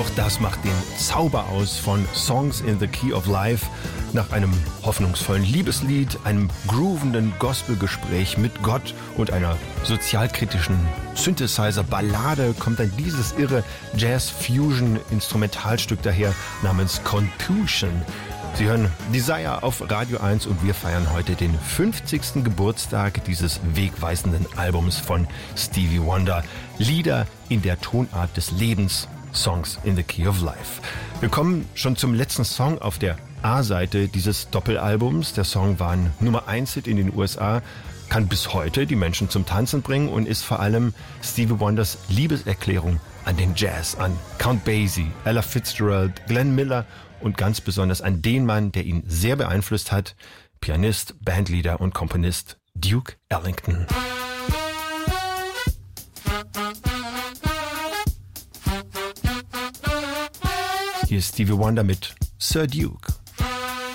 auch das macht den Zauber aus von Songs in the Key of Life. Nach einem hoffnungsvollen Liebeslied, einem groovenden Gospelgespräch mit Gott und einer sozialkritischen Synthesizer-Ballade kommt dann dieses irre Jazz-Fusion-Instrumentalstück daher namens Contusion. Sie hören Desire auf Radio 1 und wir feiern heute den 50. Geburtstag dieses wegweisenden Albums von Stevie Wonder. Lieder in der Tonart des Lebens, Songs in the Key of Life. Wir kommen schon zum letzten Song auf der A-Seite dieses Doppelalbums. Der Song war ein Nummer-1-Hit in den USA, kann bis heute die Menschen zum Tanzen bringen und ist vor allem Stevie Wonders Liebeserklärung an den Jazz, an Count Basie, Ella Fitzgerald, Glenn Miller und ganz besonders an den Mann, der ihn sehr beeinflusst hat, Pianist, Bandleader und Komponist Duke Ellington. Hier ist Stevie Wonder mit Sir Duke.